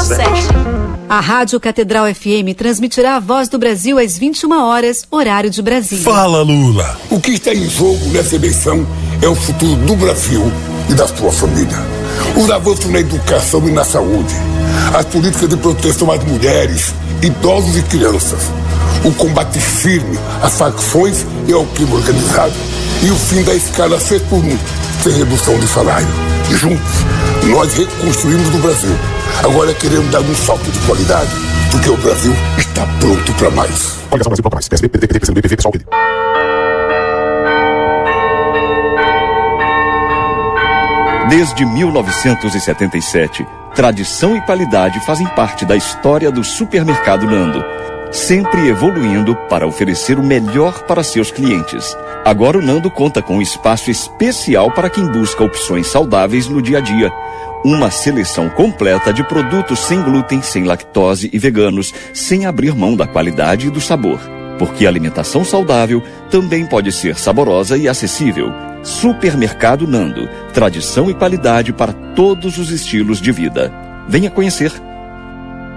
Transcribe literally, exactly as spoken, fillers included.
sete. A Rádio Catedral F M transmitirá a Voz do Brasil às vinte e uma horas, horário de Brasília. Fala, Lula! O que está em jogo nessa eleição é o futuro do Brasil e da sua família. Os avanços na educação e na saúde, as políticas de proteção às mulheres, idosos e crianças, o combate firme às facções e ao crime organizado e o fim da escala seis por um, sem redução de salário. E juntos, nós reconstruímos o Brasil. Agora queremos dar um salto de qualidade, porque o Brasil está pronto para mais. Coligação Brasil Pronto Mais. P S B, P D, P T, P C do B, P V, P SOL, P D. Desde mil novecentos e setenta e sete, tradição e qualidade fazem parte da história do Supermercado Nando, sempre evoluindo para oferecer o melhor para seus clientes. Agora o Nando conta com um espaço especial para quem busca opções saudáveis no dia a dia. Uma seleção completa de produtos sem glúten, sem lactose e veganos, sem abrir mão da qualidade e do sabor. Porque a alimentação saudável também pode ser saborosa e acessível. Supermercado Nando, tradição e qualidade para todos os estilos de vida. Venha conhecer.